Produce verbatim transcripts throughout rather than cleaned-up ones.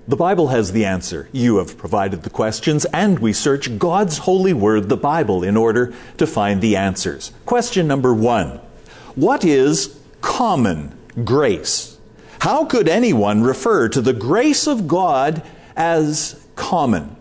The Bible has the answer. You have provided the questions, and we search God's holy word, the Bible, in order to find the answers. Question number one. What is common grace? How could anyone refer to the grace of God as common?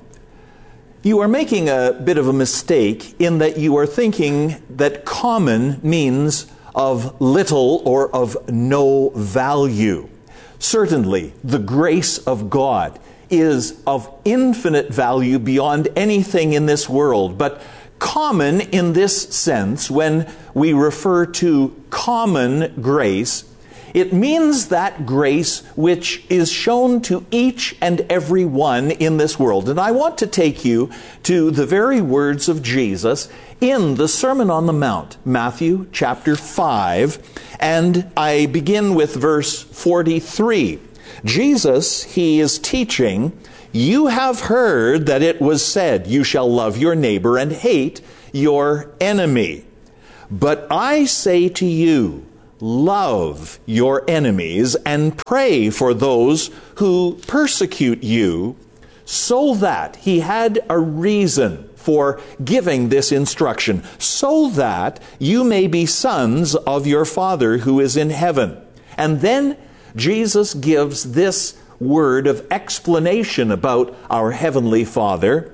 You are making a bit of a mistake in that you are thinking that common means of little or of no value. Certainly, the grace of God is of infinite value beyond anything in this world. But common in this sense, when we refer to common grace, it means that grace which is shown to each and every one in this world. And I want to take you to the very words of Jesus in the Sermon on the Mount, Matthew chapter five, and I begin with verse forty-three. Jesus, he is teaching, "You have heard that it was said, 'You shall love your neighbor and hate your enemy.' But I say to you, love your enemies and pray for those who persecute you," so that he had a reason for giving this instruction, so that you may be sons of your Father who is in heaven. And then Jesus gives this word of explanation about our Heavenly Father.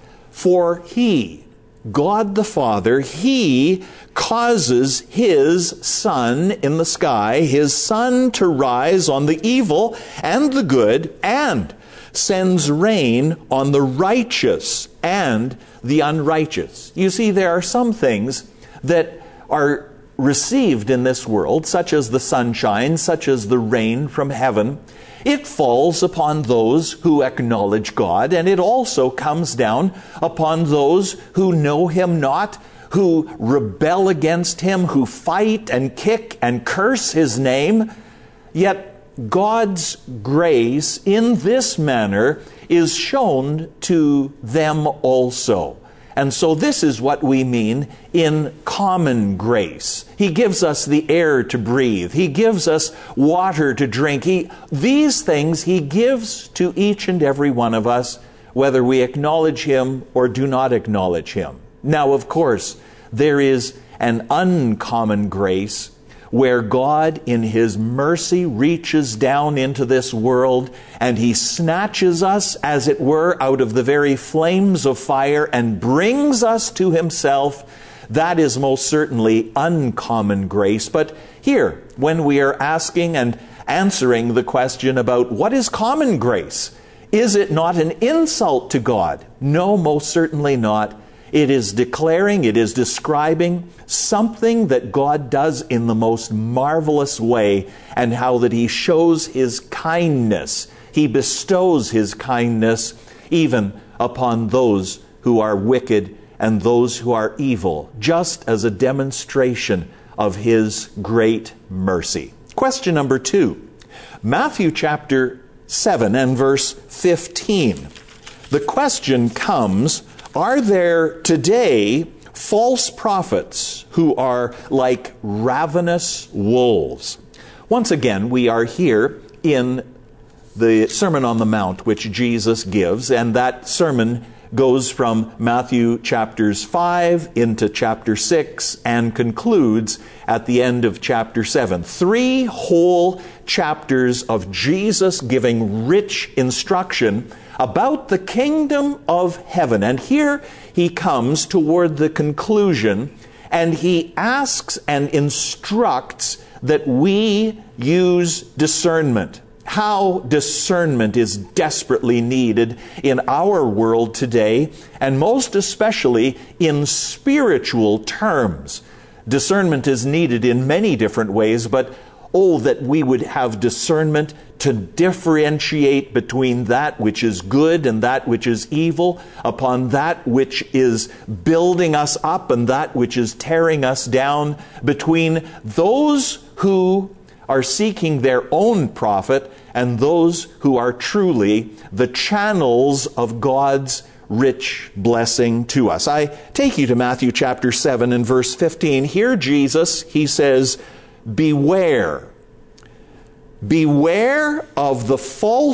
For He, God the Father, He causes His sun in the sky, His sun to rise on the evil and the good, and sends rain on the righteous and the unrighteous. You see, there are some things that are received in this world, such as the sunshine, such as the rain from heaven. It falls upon those who acknowledge God, and it also comes down upon those who know Him not, who rebel against Him, who fight and kick and curse His name. Yet God's grace in this manner is shown to them also. And so this is what we mean in common grace. He gives us the air to breathe. He gives us water to drink. He, these things He gives to each and every one of us, whether we acknowledge Him or do not acknowledge Him. Now, of course, there is an uncommon grace where God in His mercy reaches down into this world and He snatches us, as it were, out of the very flames of fire and brings us to Himself. That is most certainly uncommon grace. But here, when we are asking and answering the question about what is common grace, is it not an insult to God? No, most certainly not. It is declaring, it is describing something that God does in the most marvelous way, and how that He shows His kindness. He bestows His kindness even upon those who are wicked and those who are evil, just as a demonstration of His great mercy. Question number two. Matthew chapter seven and verse fifteen. The question comes, are there today false prophets who are like ravenous wolves? Once again, we are here in the Sermon on the Mount which Jesus gives, and that sermon goes from Matthew chapters five into chapter six and concludes at the end of chapter seven. Three whole chapters of Jesus giving rich instruction about the kingdom of heaven. And here He comes toward the conclusion, and He asks and instructs that we use discernment. How discernment is desperately needed in our world today, and most especially in spiritual terms. Discernment is needed in many different ways, but oh, that we would have discernment to differentiate between that which is good and that which is evil, upon that which is building us up and that which is tearing us down, between those who are seeking their own profit and those who are truly the channels of God's rich blessing to us. I take you to Matthew chapter seven and verse fifteen. Here Jesus, He says, beware. Beware of the false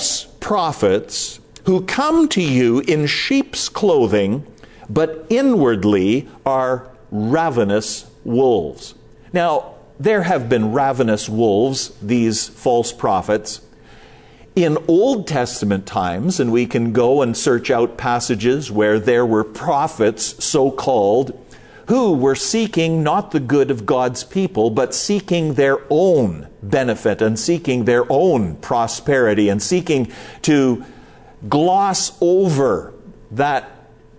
prophets who come to you in sheep's clothing, but inwardly are ravenous wolves. Now, there have been ravenous wolves, these false prophets, in Old Testament times, and we can go and search out passages where there were prophets, so-called, who were seeking not the good of God's people, but seeking their own benefit and seeking their own prosperity and seeking to gloss over that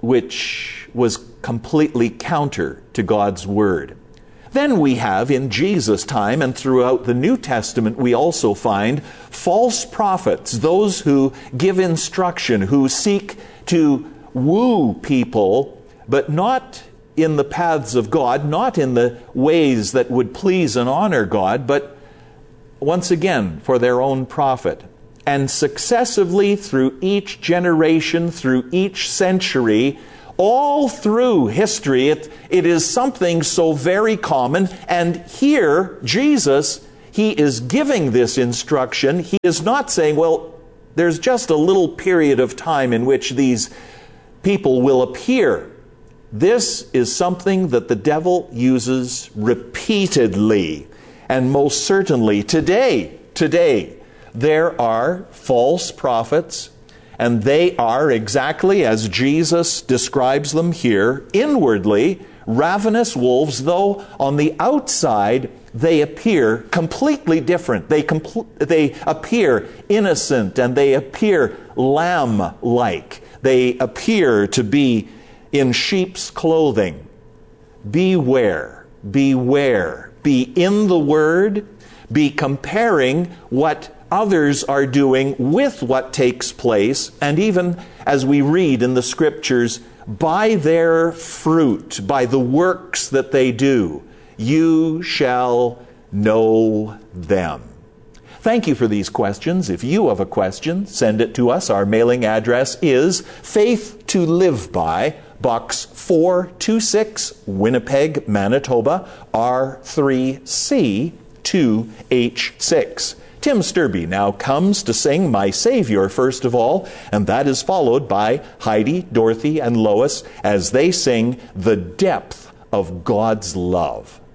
which was completely counter to God's Word. Then we have, in Jesus' time and throughout the New Testament, we also find false prophets, those who give instruction, who seek to woo people, but not in the paths of God, not in the ways that would please and honor God, but once again for their own profit. And successively through each generation, through each century, all through history, it, it is something so very common. And here, Jesus, He is giving this instruction. He is not saying, well, there's just a little period of time in which these people will appear. This is something that the devil uses repeatedly. And most certainly today, today, there are false prophets, and they are exactly as Jesus describes them here, inwardly ravenous wolves, though on the outside they appear completely different. They, compl- they appear innocent and they appear lamb-like. They appear to be in sheep's clothing. Beware, beware. Be in the Word. Be comparing what others are doing with what takes place. And even as we read in the Scriptures, by their fruit, by the works that they do, you shall know them. Thank you for these questions. If you have a question, send it to us. Our mailing address is Faith to Live By, Box four two six, Winnipeg, Manitoba, R three C two H six. Tim Sturby now comes to sing My Savior first of all, and that is followed by Heidi, Dorothy, and Lois as they sing The Depth of God's Love.